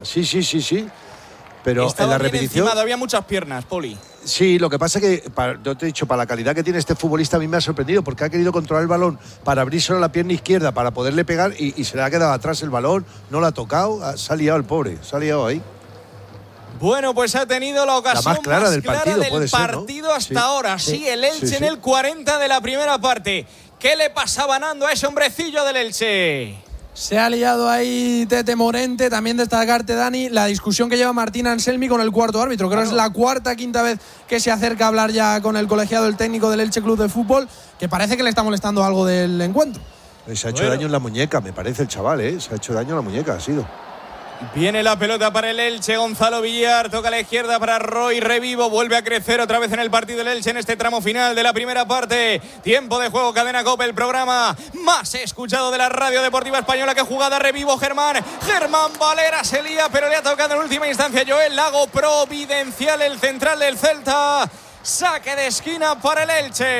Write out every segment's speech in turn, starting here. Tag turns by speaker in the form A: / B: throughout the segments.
A: Sí. Pero
B: estaba
A: en la
B: bien
A: repetición
B: encimado, había muchas piernas, Poli.
A: Sí, lo que pasa es que, yo te he dicho, para la calidad que tiene este futbolista a mí me ha sorprendido porque ha querido controlar el balón para abrírselo a la pierna izquierda, para poderle pegar y se le ha quedado atrás el balón, no lo ha tocado, se ha liado el pobre, se ha liado ahí.
B: Bueno, pues ha tenido la ocasión
A: más clara del partido, puede ser, ¿no?
B: partido hasta
A: Sí.
B: ahora. Sí, el Elche
A: Sí.
B: en el 40 de la primera parte. ¿Qué le pasaba Nando a ese hombrecillo del Elche?
C: Se ha liado ahí Tete Morente. También destacarte, Dani, la discusión que lleva Martín Anselmi con el cuarto árbitro. Creo que es la quinta vez que se acerca a hablar ya con el colegiado, el técnico del Elche Club de Fútbol, que parece que le está molestando algo del encuentro.
A: Se ha hecho daño en la muñeca, me parece el chaval, se ha hecho daño en la muñeca, ha sido.
B: Viene la pelota para el Elche, Gonzalo Villar, toca a la izquierda para Roy Revivo, vuelve a crecer otra vez en el partido del Elche en este tramo final de la primera parte. Tiempo de juego, Cadena COPE, el programa más escuchado de la radio deportiva española. Que jugada, Revivo, Germán Valera se lía, pero le ha tocado en última instancia Joel Lago, providencial el central del Celta. Saque de esquina para el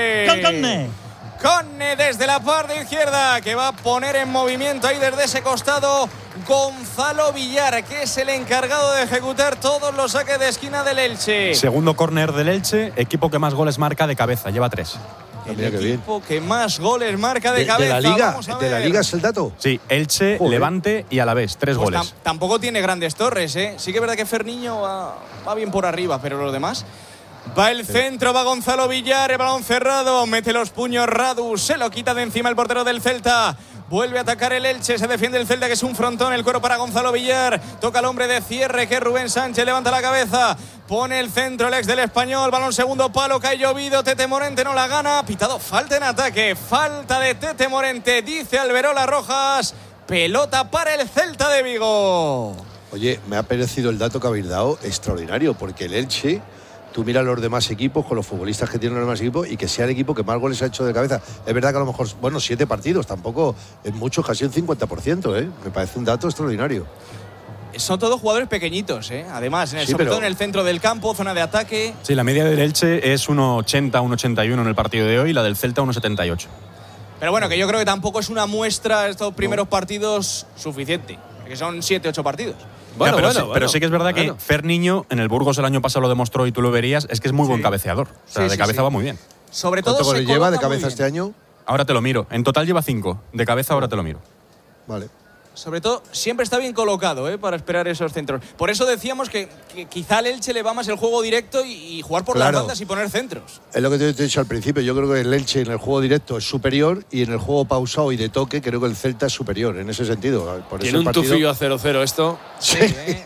B: Elche. Conne desde la parte izquierda, que va a poner en movimiento ahí desde ese costado Gonzalo Villar, que es el encargado de ejecutar todos los saques de esquina del Elche.
D: Segundo córner del Elche, equipo que más goles marca de cabeza, lleva 3.
B: El equipo que más goles marca de cabeza.
A: ¿De la Liga es el dato?
D: Sí, Elche,
A: Joder.
D: Levante y Alavés, 3
B: Pues
D: goles.
B: Tampoco tiene grandes torres, Sí que es verdad que Ferniño va bien por arriba, pero los demás... Va el centro, va Gonzalo Villar, el balón cerrado, mete los puños Radu, se lo quita de encima el portero del Celta. Vuelve a atacar el Elche, se defiende el Celta, que es un frontón, el cuero para Gonzalo Villar. Toca al hombre de cierre, que es Rubén Sánchez, levanta la cabeza, pone el centro, el ex del Español, balón segundo palo, cae llovido, Tete Morente no la gana, pitado falta en ataque, falta de Tete Morente, dice Alberola Rojas, pelota para el Celta de Vigo.
A: Oye, me ha parecido el dato que habéis dado extraordinario, porque el Elche, tú miras los demás equipos con los futbolistas que tienen los demás equipos y que sea el equipo que más goles ha hecho de cabeza. Es verdad que a lo mejor, 7 partidos, tampoco es mucho, casi un 50%, Me parece un dato extraordinario.
B: Son todos jugadores pequeñitos, Además, sobre todo en el centro del campo, zona de ataque.
D: Sí, la media del Elche es 1,80, 1,81 en el partido de hoy, la del Celta 1,78.
B: Pero bueno, que yo creo que tampoco es una muestra estos primeros partidos suficiente, que son 7-8 partidos.
D: Bueno, pero sí que es verdad que Ferniño en el Burgos el año pasado lo demostró y tú lo verías, es que es muy buen cabeceador. O sea, de cabeza va muy bien.
B: Sobre todo
A: ¿Cuánto
B: se
A: goles lleva de
B: coloca muy
A: cabeza
B: bien.
A: este año?
D: Ahora te lo miro. En total lleva 5. De cabeza ahora te lo miro.
A: Vale.
B: Sobre todo, siempre está bien colocado, para esperar esos centros. Por eso decíamos que quizá al Elche le va más el juego directo y jugar por las bandas y poner centros.
A: Es lo que te he dicho al principio. Yo creo que el Elche en el juego directo es superior y en el juego pausado y de toque creo que el Celta es superior en ese sentido.
E: Tiene un tufillo a 0-0 esto.
B: Sí.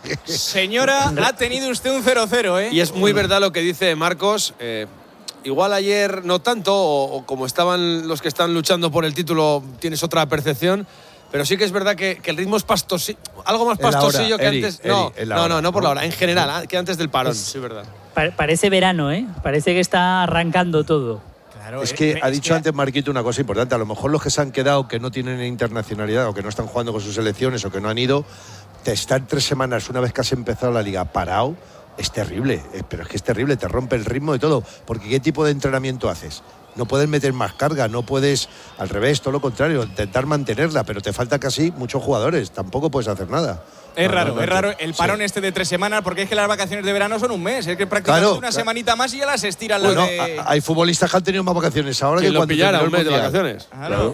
B: Señora, ha tenido usted un 0-0,
E: Y es muy verdad lo que dice Marcos. Igual ayer no tanto, o como estaban los que están luchando por el título, tienes otra percepción. Pero sí que es verdad que el ritmo es pastosillo, algo más pastosillo que antes. No por la hora, en general, que antes del parón. Sí, verdad.
F: Parece verano, Parece que está arrancando todo.
B: Claro,
A: es que ha dicho antes Marquito una cosa importante. A lo mejor los que se han quedado, que no tienen internacionalidad o que no están jugando con sus selecciones o que no han ido, te estar 3 semanas una vez que has empezado la liga parado, es terrible. Pero es que es terrible, te rompe el ritmo de todo. Porque ¿qué tipo de entrenamiento haces? No puedes meter más carga, no puedes, al revés, todo lo contrario, intentar mantenerla, pero te falta casi muchos jugadores, tampoco puedes hacer nada.
B: Es raro el parón este de 3 semanas, porque es que las vacaciones de verano son un mes, es que prácticamente una semanita más y ya las estiran.
A: Bueno, hay futbolistas que han tenido más vacaciones ahora que
E: lo pillara un mes de vacaciones.
B: Claro.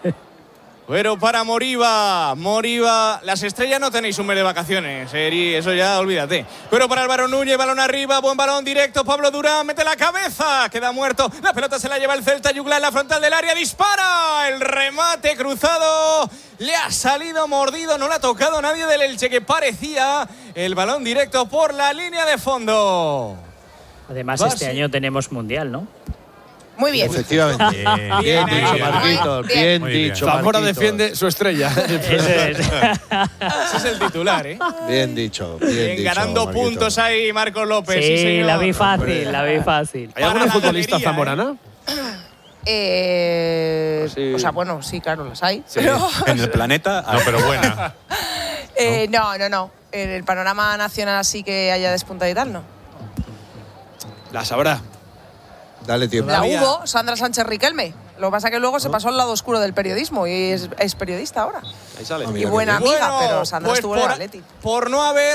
B: Pero para Moriba, las estrellas no tenéis un mes de vacaciones, Eri, eso ya olvídate. Pero para Álvaro Núñez, balón arriba, buen balón directo, Pablo Durán, mete la cabeza, queda muerto, la pelota se la lleva el Celta, Yugla en la frontal del área, dispara, el remate cruzado, le ha salido mordido, no le ha tocado nadie del Elche, que parecía el balón directo por la línea de fondo.
F: Además, este año tenemos Mundial, ¿no?
G: Muy bien.
A: Efectivamente. Bien dicho, Marquitos. Bien dicho,
E: Zamora
A: Marquitos.
E: defiende su estrella.
B: Ese es el titular,
A: Bien dicho. Bien dicho,
B: ganando
A: Marquitos.
B: puntos ahí, Marcos López.
F: Sí,
B: señor.
F: la vi fácil.
E: ¿Hay alguna futbolista zamorana?
G: Sí. O sea, bueno, sí, claro, las hay.
D: Sí. En el planeta, no, pero buena.
G: No. En el panorama nacional así que haya despuntado y tal, no.
E: La sabrá.
A: Dale tiempo.
G: La hubo, Sandra Sánchez Riquelme. Lo que pasa es que luego se pasó al lado oscuro del periodismo y es periodista ahora.
E: Ahí sale.
G: Y buena amiga, pero Sandra estuvo en el Atleti.
B: Por no haber